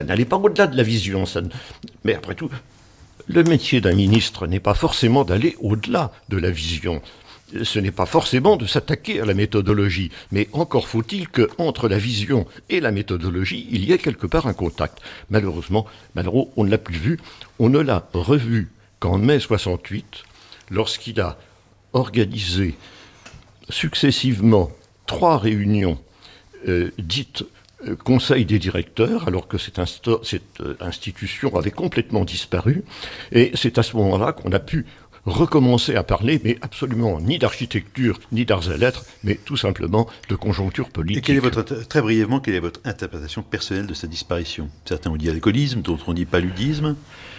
n'allait pas au-delà de la vision. Mais après tout, le métier d'un ministre n'est pas forcément d'aller au-delà de la vision. Ce n'est pas forcément de s'attaquer à la méthodologie, mais encore faut-il qu'entre la vision et la méthodologie, il y ait quelque part un contact. Malheureusement, Malraux, on ne l'a plus vu. On ne l'a revu qu'en mai 68, lorsqu'il a organisé successivement 3 réunions dites Conseil des directeurs, alors que cette institution avait complètement disparu. Et c'est à ce moment-là qu'on a pu recommencer à parler, mais absolument ni d'architecture, ni d'arts et lettres, mais tout simplement de conjoncture politique. Et très brièvement, quelle est votre interprétation personnelle de sa disparition ? Certains ont dit alcoolisme, d'autres ont dit paludisme.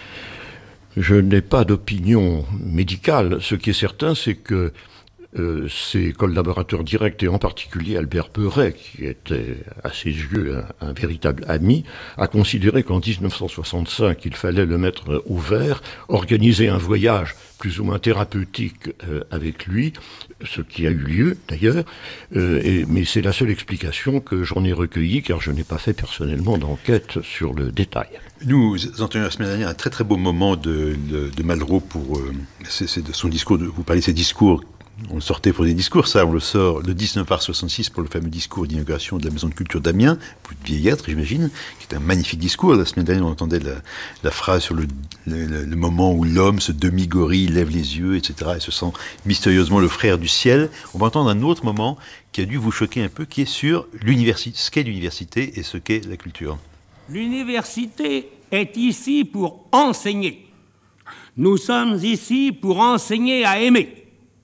Je n'ai pas d'opinion médicale. Ce qui est certain, c'est que ses collaborateurs directs, et en particulier Albert Beuret, qui était à ses yeux un véritable ami, a considéré qu'en 1965, il fallait le mettre au vert, organiser un voyage plus ou moins thérapeutique avec lui, ce qui a eu lieu d'ailleurs, mais c'est la seule explication que j'en ai recueillie, car je n'ai pas fait personnellement d'enquête sur le détail. Nous entendions la semaine dernière un très très beau moment de Malraux pour son discours, vous parlez de ses discours. On le sortait pour des discours, ça, on le sort le 19 mars 66 pour le fameux discours d'inauguration de la Maison de Culture d'Amiens, pour le vieillâtre, j'imagine, qui est un magnifique discours. La semaine dernière, on entendait la phrase sur le moment où l'homme, ce demi-gorille, lève les yeux, etc., et se sent mystérieusement le frère du ciel. On va entendre un autre moment qui a dû vous choquer un peu, qui est sur l'université, ce qu'est l'université et ce qu'est la culture. L'université est ici pour enseigner. Nous sommes ici pour enseigner à aimer.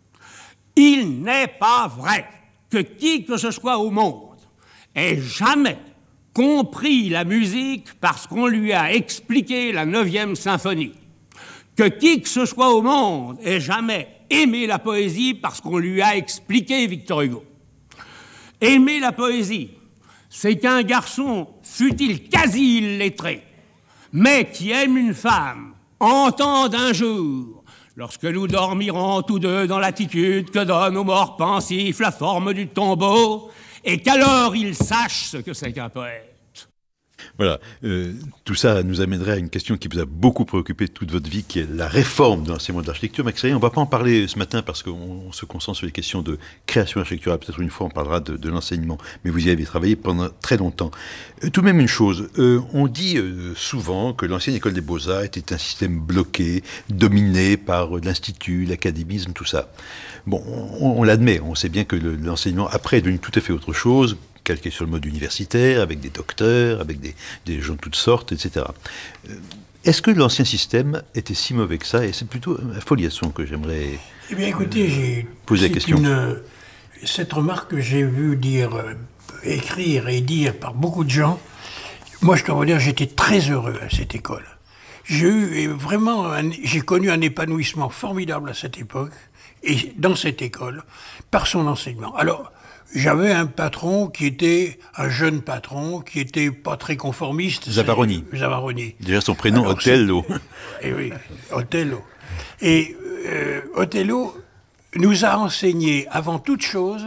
Il n'est pas vrai que qui que ce soit au monde ait jamais compris la musique parce qu'on lui a expliqué la 9e symphonie. Que qui que ce soit au monde ait jamais aimé la poésie parce qu'on lui a expliqué Victor Hugo. Aimer la poésie, c'est qu'un garçon, fût-il quasi illettré, mais qui aime une femme, entende un jour, lorsque nous dormirons tous deux dans l'attitude que donne aux morts pensifs la forme du tombeau, et qu'alors il sache ce que c'est qu'un poète. Voilà, tout ça nous amènerait à une question qui vous a beaucoup préoccupé toute votre vie, qui est la réforme de l'enseignement de l'architecture. Max Reynaud, on ne va pas en parler ce matin parce qu'on se concentre sur les questions de création architecturale. Peut-être une fois on parlera de l'enseignement, mais vous y avez travaillé pendant très longtemps. Tout de même une chose, on dit souvent que l'ancienne école des Beaux-Arts était un système bloqué, dominé par l'Institut, l'académisme, tout ça. Bon, on l'admet, on sait bien que l'enseignement après est devenu tout à fait autre chose, calqué sur le mode universitaire, avec des docteurs, avec des gens de toutes sortes, etc. Est-ce que l'ancien système était si mauvais que ça ? Et c'est plutôt à Foliasson que j'aimerais poser la question. Cette remarque que j'ai vu écrire et dire par beaucoup de gens, moi je dois vous dire, j'étais très heureux à cette école. J'ai connu un épanouissement formidable à cette époque, et dans cette école, par son enseignement. Alors, j'avais un patron qui était un jeune patron, qui était pas très conformiste. Zavaroni. Déjà son prénom, Otello. Et oui, Otello. Et Otello nous a enseigné, avant toute chose,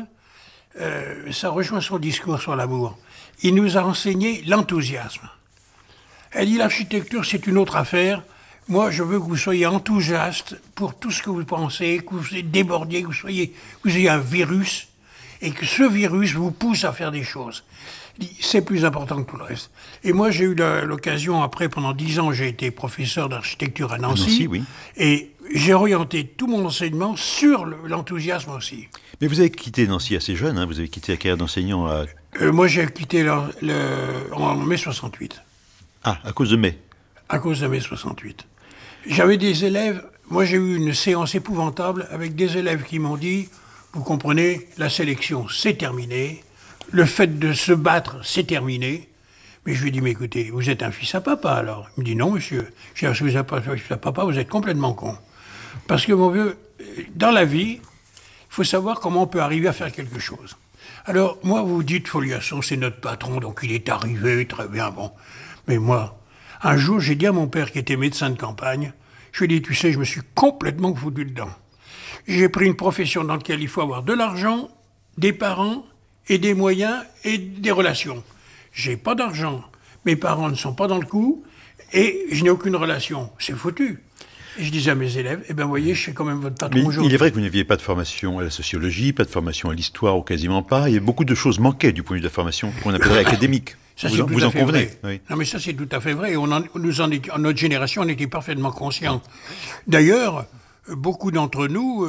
ça rejoint son discours sur l'amour, il nous a enseigné l'enthousiasme. Elle dit, l'architecture, c'est une autre affaire. Moi, je veux que vous soyez enthousiaste pour tout ce que vous pensez, que vous soyez débordiez, que vous ayez un virus, et que ce virus vous pousse à faire des choses. C'est plus important que tout le reste. Et moi, j'ai eu l'occasion, après, pendant 10 ans, j'ai été professeur d'architecture à Nancy, oui. Et j'ai orienté tout mon enseignement sur l'enthousiasme aussi. Mais vous avez quitté Nancy assez jeune, hein, vous avez quitté la carrière d'enseignant à... Moi, j'ai quitté en mai 68. Ah, à cause de mai. À cause de mai 68. J'avais des élèves, moi j'ai eu une séance épouvantable avec des élèves qui m'ont dit, vous comprenez, la sélection c'est terminé, le fait de se battre c'est terminé. Mais je lui ai dit, mais écoutez, vous êtes un fils à papa alors. Il me dit, non monsieur, je dis, si vous n'êtes pas un fils à papa, vous êtes complètement con. Parce que mon vieux, dans la vie, il faut savoir comment on peut arriver à faire quelque chose. Alors moi vous dites, Foliasson c'est notre patron, donc il est arrivé, très bien, bon. Mais moi, un jour, j'ai dit à mon père qui était médecin de campagne, je lui ai dit, tu sais, je me suis complètement foutu dedans. J'ai pris une profession dans laquelle il faut avoir de l'argent, des parents, et des moyens, et des relations. J'ai pas d'argent, mes parents ne sont pas dans le coup, et je n'ai aucune relation. C'est foutu. Et je disais à mes élèves, eh bien, voyez, je suis quand même votre patron Mais aujourd'hui. il est vrai que vous n'aviez pas de formation à la sociologie, pas de formation à l'histoire, ou quasiment pas. Il y a beaucoup de choses manquaient du point de vue de la formation qu'on appellerait académique. Ça, vous en convenez? Oui. Non, mais ça, c'est tout à fait vrai. Notre génération en était parfaitement conscient. D'ailleurs, beaucoup d'entre nous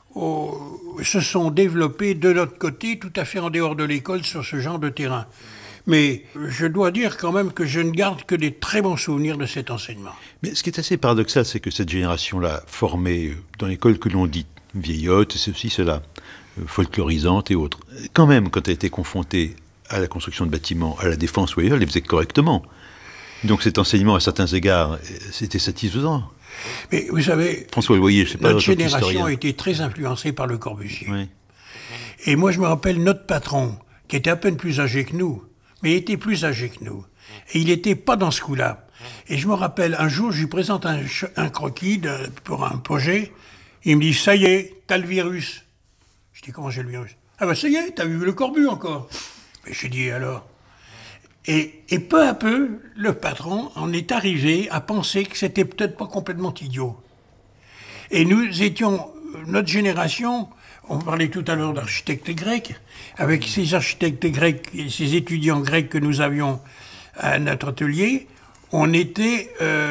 se sont développés de notre côté, tout à fait en dehors de l'école, sur ce genre de terrain. Mais je dois dire quand même que je ne garde que des très bons souvenirs de cet enseignement. Mais ce qui est assez paradoxal, c'est que cette génération-là, formée dans l'école que l'on dit vieillotte, ceci, cela, folklorisante et autres, quand même, quand elle a été confrontée à la construction de bâtiments, à la défense ou ailleurs, elle les faisait correctement. Donc cet enseignement, à certains égards, c'était satisfaisant. Mais vous savez, François Loyer, je sais pas, notre génération historien. a été très influencée par Le Corbusier. Oui. Et moi, je me rappelle notre patron, qui était à peine plus âgé que nous, mais il était plus âgé que nous. Et il n'était pas dans ce coup-là. Et je me rappelle, un jour, je lui présente un croquis pour un projet. Il me dit, ça y est, t'as le virus. Je dis, comment j'ai le virus? Ah ben ça y est, t'as vu le Corbu encore. Mais j'ai dit, alors? Et peu à peu, le patron en est arrivé à penser que c'était peut-être pas complètement idiot. Et nous étions, notre génération, on parlait tout à l'heure d'architectes grecs, avec ces architectes grecs et ces étudiants grecs que nous avions à notre atelier, on était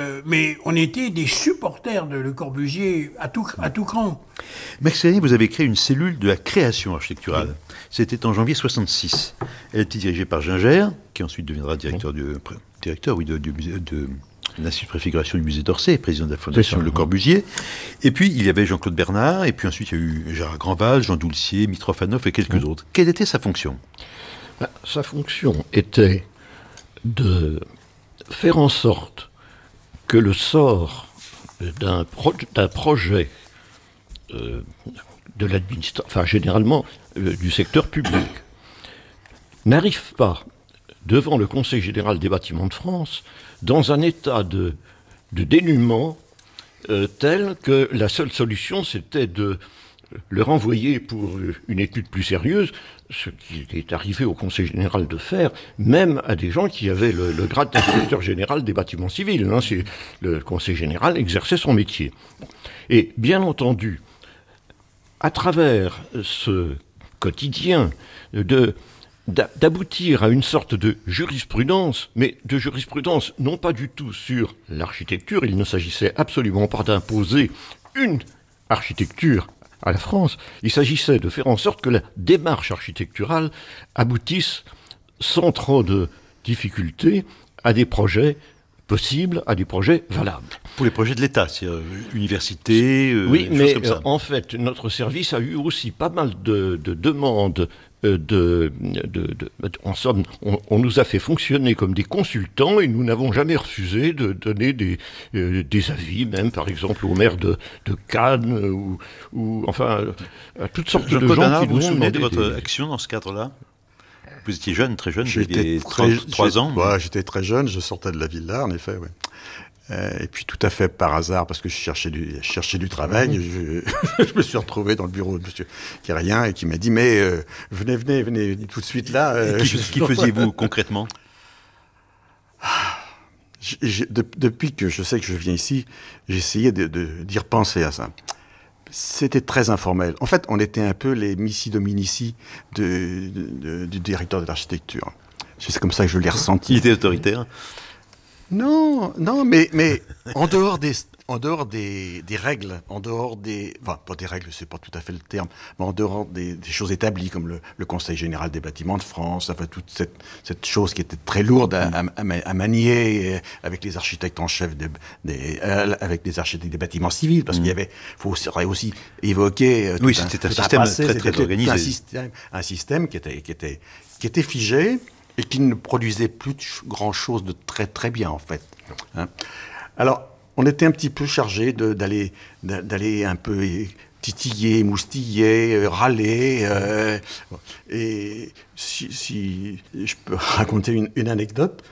des supporters de Le Corbusier à tout cran. Max Chénier, vous avez créé une cellule de la création architecturale. C'était en janvier 66. Elle était dirigée par Gingère, qui ensuite deviendra directeur de l'Institut de préfiguration du musée d'Orsay, président de la Fondation Le Corbusier. Et puis, il y avait Jean-Claude Bernard, et puis ensuite, il y a eu Gérard Grandval, Jean Doulcier, Mitrofanov et quelques autres. Quelle était sa fonction? Sa fonction était de faire en sorte que le sort d'un projet de l'administration, enfin généralement du secteur public, n'arrive pas devant le Conseil général des bâtiments de France dans un état de dénuement tel que la seule solution c'était de le renvoyer pour une étude plus sérieuse, ce qui est arrivé au Conseil général de faire, même à des gens qui avaient le grade d'inspecteur général des bâtiments civils. Hein, le Conseil général exerçait son métier. Et bien entendu, à travers ce quotidien d'aboutir à une sorte de jurisprudence, mais de jurisprudence non pas du tout sur l'architecture, il ne s'agissait absolument pas d'imposer une architecture à la France, il s'agissait de faire en sorte que la démarche architecturale aboutisse sans trop de difficultés à des projets possibles, à des projets valables. Pour les projets de l'État, c'est-à-dire université, oui, choses mais comme ça. En fait, notre service a eu aussi pas mal de demandes. En somme, on nous a fait fonctionner comme des consultants et nous n'avons jamais refusé de donner des avis, même par exemple au maire de Cannes ou enfin à toutes sortes de gens Bernard, qui vous nous vous ont souvenez de demandé votre action dans ce cadre-là? Vous étiez jeune, très jeune, vous J'étais aviez 3 ans. Ouais, j'étais très jeune, je sortais de la villa, en effet, ouais. Et puis tout à fait par hasard, parce que je cherchais du travail, je me suis retrouvé dans le bureau de monsieur Kérien et qui m'a dit « Mais venez tout de suite là. » Qui faisiez-vous concrètement? Depuis que je sais que je viens ici, j'ai essayé d'y repenser à ça. C'était très informel. En fait, on était un peu les missi dominici du directeur de l'architecture. C'est comme ça que je l'ai ressenti. Il était autoritaire? Non, mais en dehors des règles, en dehors des... Enfin, pas des règles, c'est pas tout à fait le terme, mais en dehors des choses établies, comme le Conseil général des bâtiments de France, enfin, toute cette chose qui était très lourde à manier, avec les architectes en chef, avec les architectes des bâtiments civils, parce qu'il y avait... faut aussi évoquer... Oui, c'était un système très organisé. Un système qui était figé, et qui ne produisait plus grand-chose de très très bien, en fait. Hein. Alors, on était un petit peu chargé d'aller un peu titiller, moustiller, râler. Et si je peux raconter une anecdote.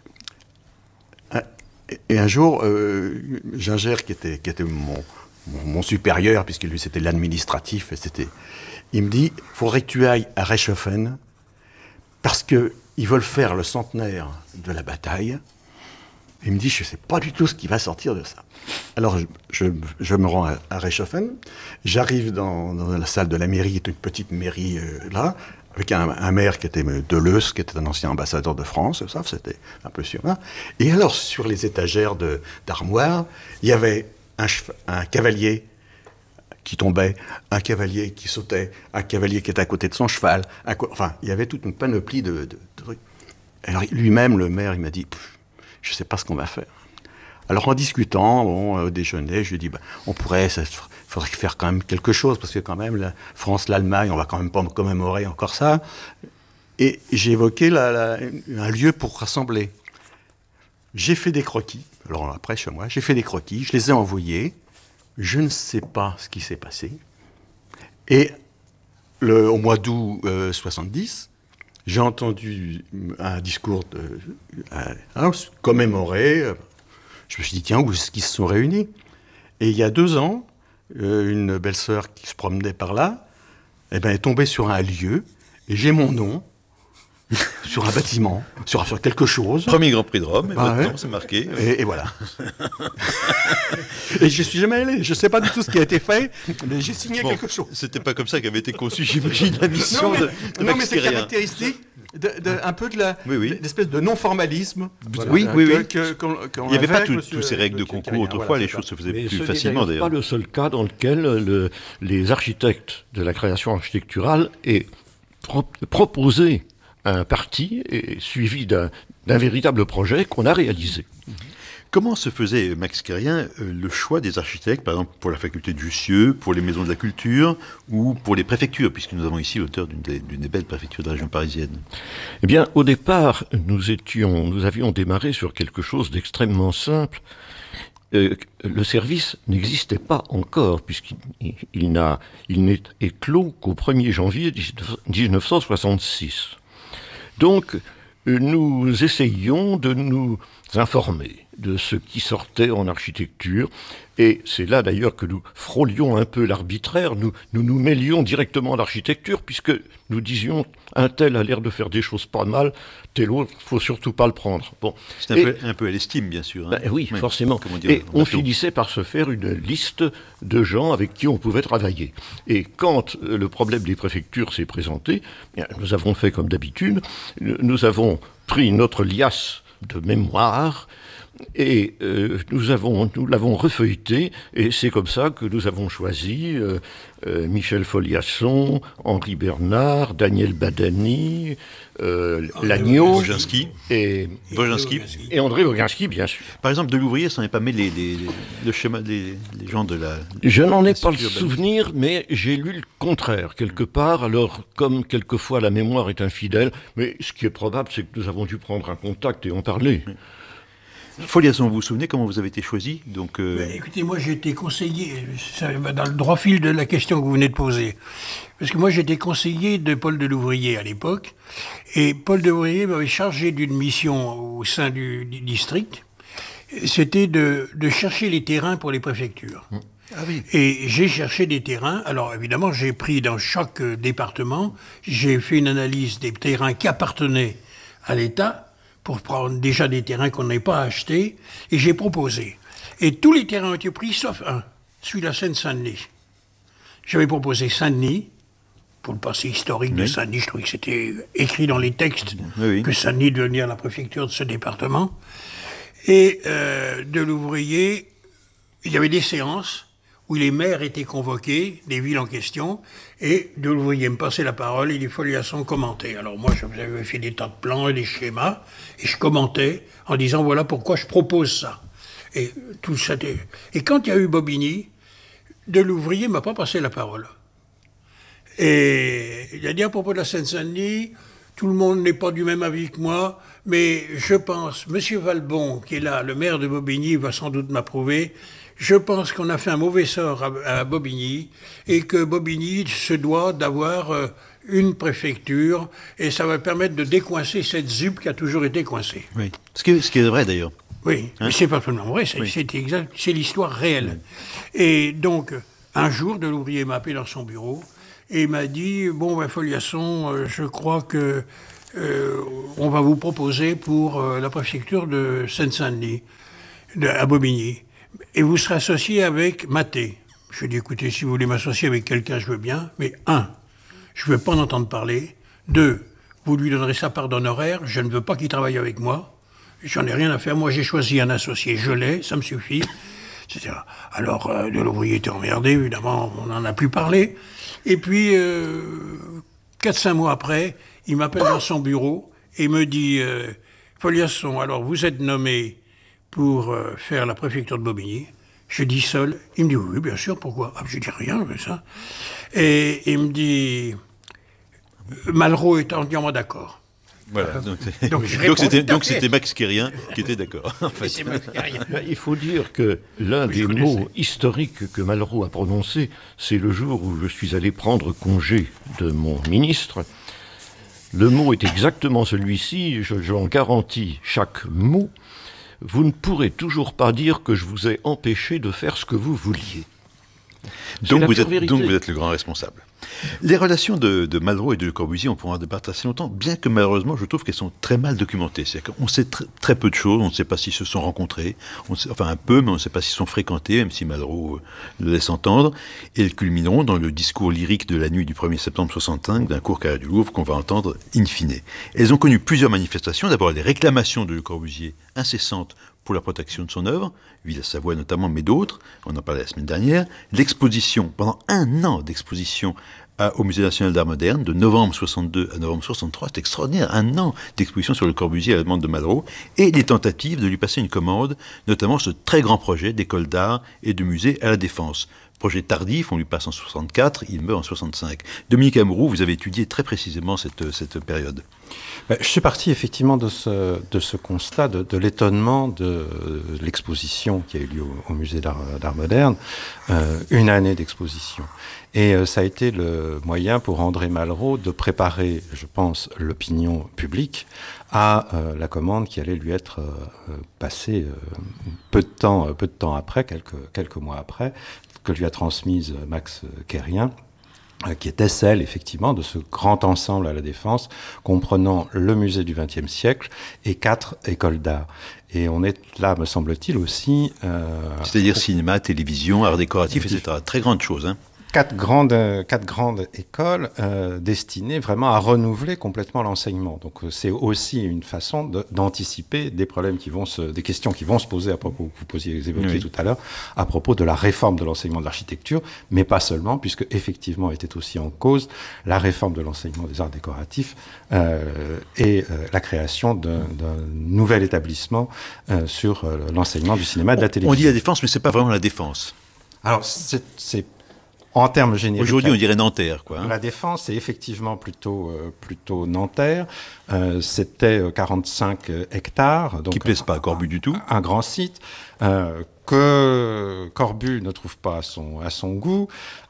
Et un jour, Gingère, qui était mon supérieur, puisque lui c'était l'administratif, il me dit « Faudrait que tu ailles à Reichshofen, parce que ils veulent faire le centenaire de la bataille. Il me dit, je ne sais pas du tout ce qui va sortir de ça. Alors, je me rends à Reichshofen. J'arrive dans la salle de la mairie, qui est une petite mairie là, avec un maire qui était Deleuze, qui était un ancien ambassadeur de France. Ça, c'était un peu sûr. Hein. Et alors, sur les étagères d'armoire, il y avait un cavalier qui tombait, un cavalier qui sautait, un cavalier qui était à côté de son cheval. Enfin, il y avait toute une panoplie de trucs. Alors, lui-même, le maire, il m'a dit... Je ne sais pas ce qu'on va faire. Alors en discutant, au déjeuner, je lui ai dit, il faudrait faire quand même quelque chose, parce que quand même, la France, l'Allemagne, on va quand même pas commémorer encore ça. Et j'ai évoqué un lieu pour rassembler. J'ai fait des croquis, alors après chez moi, j'ai fait des croquis, je les ai envoyés, je ne sais pas ce qui s'est passé. Et au mois d'août 70, j'ai entendu un discours commémoré. Je me suis dit, tiens, où est-ce qu'ils se sont réunis? Et il y a 2 ans, une belle-sœur qui se promenait par là, est tombée sur un lieu, et j'ai mon nom sur un bâtiment, sur quelque chose. Premier Grand Prix de Rome, et votre nom, c'est marqué. Et voilà. Et je ne suis jamais allé. Je ne sais pas du tout ce qui a été fait, mais j'ai signé quelque chose. C'était pas comme ça qu'avait été conçue, j'imagine, la mission de Non, mais c'est caractéristique un peu de l'espèce de non-formalisme. Oui. Il n'y avait pas toutes ces règles de concours autrefois, les choses se faisaient plus facilement d'ailleurs. Ce n'est pas le seul cas dans lequel les architectes de la création architecturale aient proposé un parti et suivi d'un véritable projet qu'on a réalisé. Comment se faisait, Max Quérien, le choix des architectes, par exemple pour la faculté de Jussieu, pour les maisons de la culture ou pour les préfectures, puisque nous avons ici l'auteur d'une des belles préfectures de la région parisienne? Eh bien, au départ, nous avions démarré sur quelque chose d'extrêmement simple. Le service n'existait pas encore, puisqu'il n'est éclos qu'au 1er janvier 1966. Donc, nous essayions de nous informer de ce qui sortait en architecture, et c'est là d'ailleurs que nous frôlions un peu l'arbitraire, nous mêlions directement à l'architecture, puisque nous disions un tel a l'air de faire des choses pas mal, tel autre, faut surtout pas le prendre. Bon. C'est un peu à l'estime, bien sûr. Hein. Oui, forcément. Et on finissait par se faire une liste de gens avec qui on pouvait travailler. Et quand le problème des préfectures s'est présenté, nous avons fait comme d'habitude, nous avons pris notre liasse de mémoire, et nous l'avons refeuilleté, et c'est comme ça que nous avons choisi Michel Foliasson, Henri Bernard, Daniel Badani, Lagneau, Woginski, et André Woginski, bien sûr. Par exemple, Delouvrier, ça n'est pas mêlé le schéma des gens de la... Je n'en ai pas le souvenir, mais j'ai lu le contraire, quelque part. Alors, comme quelquefois la mémoire est infidèle, mais ce qui est probable, c'est que nous avons dû prendre un contact et en parler. Foliasson, vous vous souvenez comment vous avez été choisi? Donc, écoutez, moi j'ai été conseiller, ça va dans le droit fil de la question que vous venez de poser. Parce que moi j'étais conseiller de Paul Delouvrier à l'époque, et Paul Delouvrier m'avait chargé d'une mission au sein du district, c'était de chercher les terrains pour les préfectures. Ah oui. Et j'ai cherché des terrains. Alors évidemment, j'ai pris dans chaque département, j'ai fait une analyse des terrains qui appartenaient à l'État, pour prendre déjà des terrains qu'on n'avait pas achetés, et j'ai proposé. Et tous les terrains ont été pris, sauf un, celui de la Seine-Saint-Denis. J'avais proposé Saint-Denis, pour le passé historique de Saint-Denis, je trouvais que c'était écrit dans les textes que Saint-Denis devait devenir la préfecture de ce département. Et Delouvrier, il y avait des séances où les maires étaient convoqués, des villes en question, et Delouvrier me passait la parole et les Foliasson commentaient. Alors moi, j'avais fait des tas de plans et des schémas, et je commentais en disant voilà pourquoi je propose ça. Et tout ça. Et quand il y a eu Bobigny, Delouvrier ne m'a pas passé la parole. Et il a dit à propos de la Seine-Saint-Denis, tout le monde n'est pas du même avis que moi, mais je pense, M. Valbon, qui est là, le maire de Bobigny, va sans doute m'approuver. Je pense qu'on a fait un mauvais sort à Bobigny et que Bobigny se doit d'avoir une préfecture et ça va permettre de décoincer cette ZUP qui a toujours été coincée. Oui, ce qui est vrai d'ailleurs. Oui, mais c'est pas seulement vrai, c'est exact, c'est l'histoire réelle. Et donc, un jour, Delouvrier m'a appelé dans son bureau et m'a dit « Bon, Foliasson, je crois que on va vous proposer pour la préfecture de Seine-Saint-Denis, à Bobigny. Et vous serez associé avec Maté. Je lui ai dit, écoutez, si vous voulez m'associer avec quelqu'un, je veux bien. Mais 1, je ne veux pas en entendre parler. 2, vous lui donnerez sa part d'honoraire. Je ne veux pas qu'il travaille avec moi. J'en ai rien à faire. Moi, j'ai choisi un associé. Je l'ai, ça me suffit. Etc. Alors, de l'ouvrier était emmerdé, évidemment, on n'en a plus parlé. Et puis, 4-5 mois après, il m'appelle dans son bureau et me dit, Foliasson, alors vous êtes nommé pour faire la préfecture de Bobigny. Je dis seul. Il me dit, oui, bien sûr, pourquoi? Je dis rien, mais ça. Et il me dit, Malraux est entièrement d'accord. Voilà, donc c'était Max Kérien qui était d'accord. En fait. Il faut dire que l'un des mots historiques que Malraux a prononcé, c'est le jour où je suis allé prendre congé de mon ministre. Le mot est exactement celui-ci, j'en garantis chaque mot. Vous ne pourrez toujours pas dire que je vous ai empêché de faire ce que vous vouliez. Donc vous êtes le grand responsable. Les relations de Malraux et de Le Corbusier, on pourra en débattre assez longtemps, bien que malheureusement, je trouve qu'elles sont très mal documentées. C'est-à-dire qu'on sait très peu de choses, on ne sait pas s'ils se sont rencontrés, enfin un peu, mais on ne sait pas s'ils sont fréquentés, même si Malraux le laisse entendre. Et elles culmineront dans le discours lyrique de la nuit du 1er septembre 65 d'un court carré du Louvre qu'on va entendre in fine. Elles ont connu plusieurs manifestations. D'abord, les réclamations de Le Corbusier incessantes pour la protection de son œuvre, Villa-Savoie notamment, mais d'autres, on en parlait la semaine dernière, l'exposition, pendant 1 an d'exposition au Musée national d'art moderne, de novembre 62 à novembre 63, c'est extraordinaire, 1 an d'exposition sur Le Corbusier à la demande de Malraux, et les tentatives de lui passer une commande, notamment ce très grand projet d'école d'art et de musée à la Défense. Projet tardif, on lui passe en 64, il meurt en 65. Dominique Amouroux, vous avez étudié très précisément cette période. Je suis parti effectivement de ce constat, de l'étonnement de l'exposition qui a eu lieu au Musée d'art moderne, 1 année d'exposition. Et ça a été le moyen pour André Malraux de préparer, je pense, l'opinion publique à la commande qui allait lui être passée peu de temps après, quelques mois après, que lui a transmise Max Kérien, qui était celle, effectivement, de ce grand ensemble à la Défense, comprenant le musée du XXe siècle et 4 écoles d'art. Et on est là, me semble-t-il, aussi... C'est-à-dire cinéma, télévision, art décoratif, etc. Très grande chose, hein. 4 grandes écoles destinées vraiment à renouveler complètement l'enseignement. Donc c'est aussi une façon d'anticiper des problèmes des questions qui vont se poser à propos, vous évoquiez tout à l'heure, à propos de la réforme de l'enseignement de l'architecture, mais pas seulement, puisque effectivement était aussi en cause la réforme de l'enseignement des arts décoratifs et la création d'un nouvel établissement sur l'enseignement du cinéma et de la télévision. On dit la Défense, mais c'est pas vraiment la Défense. Alors c'est en termes génériques. Aujourd'hui, on dirait Nanterre, quoi. La Défense, c'est effectivement plutôt Nanterre. C'était 45 hectares. Donc qui ne plaisent pas à Corbu du tout. Un grand site que Corbu ne trouve pas à son goût.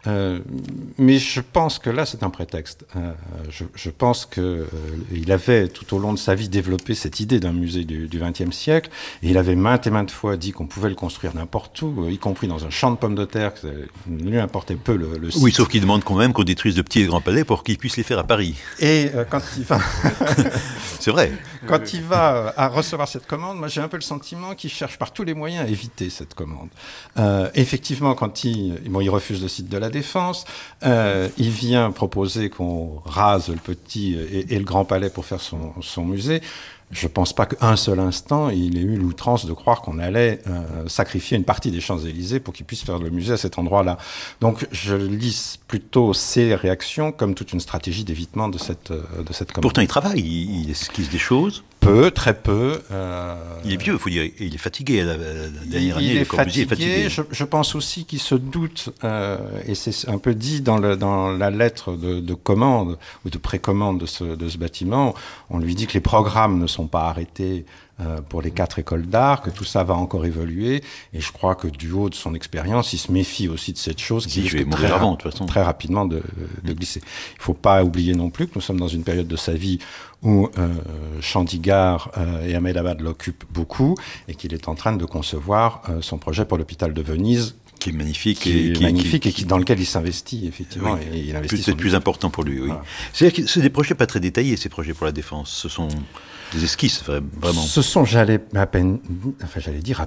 Mais je pense que là, c'est un prétexte. Je pense qu'il avait, tout au long de sa vie, développé cette idée d'un musée du XXe siècle. Et il avait maintes et maintes fois dit qu'on pouvait le construire n'importe où, y compris dans un champ de pommes de terre, que ça ne lui importait peu le site. Oui, sauf qu'il demande quand même qu'on détruise de petits et grands palais pour qu'il puisse les faire à Paris. Et quand il va... C'est vrai. Quand il va à recevoir cette commande, moi j'ai un peu le sentiment qu'il cherche par tous les moyens à éviter cette commande. Effectivement, quand il refuse le site de la Défense, il vient proposer qu'on rase le petit et le grand palais pour faire son musée. Je ne pense pas qu'un seul instant, il ait eu l'outrance de croire qu'on allait sacrifier une partie des Champs-Élysées pour qu'il puisse faire le musée à cet endroit-là. Donc, je lis plutôt ces réactions comme toute une stratégie d'évitement de cette commande. Pourtant, il travaille, il esquisse des choses. Peu, très peu. Il est vieux, il faut dire. Il est fatigué. La dernière année, il Le Corbusier est fatigué. Je pense aussi qu'il se doute, et c'est un peu dit dans la lettre de commande ou de précommande de ce bâtiment, on lui dit que les programmes ne sont pas arrêtés pour les 4 écoles d'art, que tout ça va encore évoluer, et je crois que du haut de son expérience, il se méfie aussi de cette chose qui risque très rapidement de glisser. Il ne faut pas oublier non plus que nous sommes dans une période de sa vie où Chandigarh et Ahmedabad l'occupent beaucoup, et qu'il est en train de concevoir son projet pour l'hôpital de Venise, qui est magnifique. Et dans lequel il s'investit, effectivement. Oui. Et il investit peut-être plus important pour lui, oui. Voilà. C'est-à-dire que c'est des projets pas très détaillés, ces projets pour la défense. Ce sont des esquisses, vraiment. Ce sont, j'allais dire, à